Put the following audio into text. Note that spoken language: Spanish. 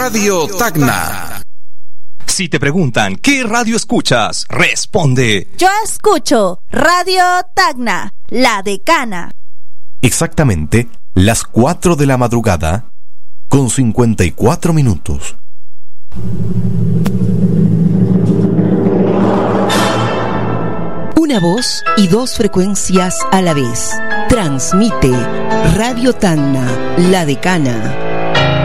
Radio Tacna. Si te preguntan ¿qué radio escuchas?, responde: yo escucho Radio Tacna, La Decana. Exactamente las 4 de la madrugada con 54 minutos. Una voz y 2 frecuencias a la vez. Transmite Radio Tacna, La Decana.